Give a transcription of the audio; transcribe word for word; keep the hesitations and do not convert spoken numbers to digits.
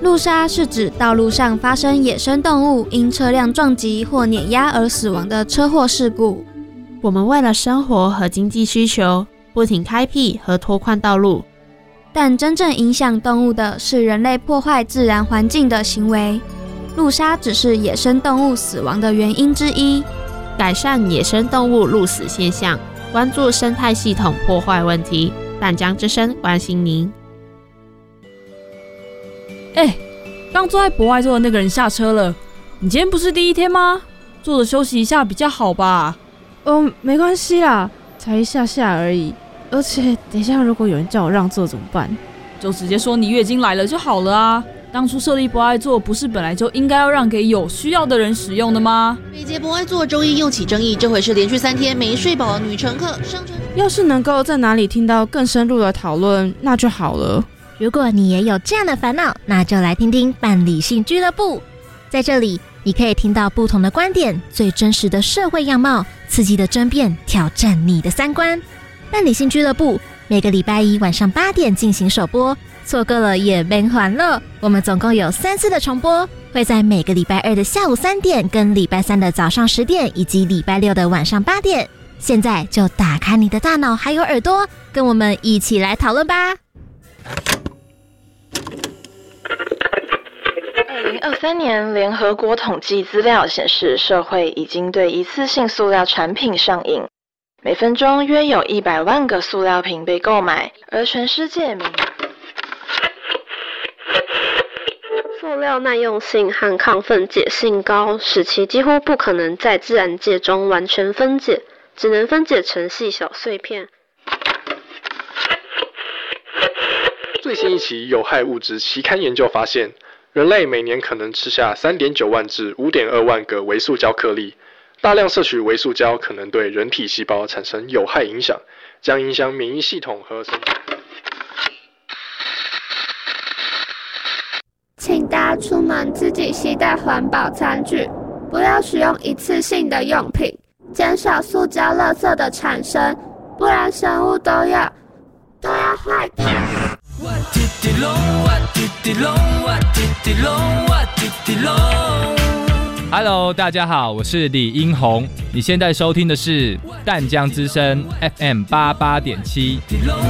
路杀是指道路上发生野生动物因车辆撞击或碾压而死亡的车祸事故。 我们为了生活和经济需求，不停开辟和拓宽道路， 但真正影响动物的是人类破坏自然环境的行为。路杀只是野生动物死亡的原因之一。 改善野生动物路死现象，关注生态系统破坏问题。淡江之声关心您。 哎、欸，刚坐在博爱座的那个人下车了。你今天不是第一天吗？坐着休息一下比较好吧？ 哦，没关系啦，才一下下而已。而且等一下如果有人叫我让座怎么办？ 就直接说你月经来了就好了啊。当初设立博爱座不是本来就应该要让给有需要的人使用的吗？ 每节博爱座周一又起争议，这回是连续三天没睡饱的女乘客上车。 要是能够在哪里听到更深入的讨论，那就好了。 如果你也有这样的烦恼，那就来听听伴理性俱乐部。在这里，你可以听到不同的观点，最真实的社会样貌，刺激的争辩，挑战你的三观。伴理性俱乐部每个礼拜一晚上八点进行首播，错过了也别还了。我们总共有三次的重播，会在每个礼拜二的下午三点、跟礼拜三的早上十点，以及礼拜六的晚上八点。现在就打开你的大脑还有耳朵，跟我们一起来讨论吧。 二零二三年联合国统计资料显示，社会已经对一次性塑料产品上瘾，每分钟约有一百万个塑料瓶被购买，而全世界民塑料耐用性和抗分解性高，使其几乎不可能在自然界中完全分解，只能分解成细小碎片。 最新一期有害物质期刊研究发现，人类每年可能吃下 三点九万至 五点二万个微塑胶颗粒。大量摄取微塑胶可能对人体细胞产生有害影响，将影响免疫系统和生长。 请大家出门自己携带环保餐具，不要使用一次性的用品，减少塑胶垃圾的产生，不然生物都要都要坏掉。 Hello， 大家好，我是李英宏，你现在收听的是淡江之声 F M 八八点七。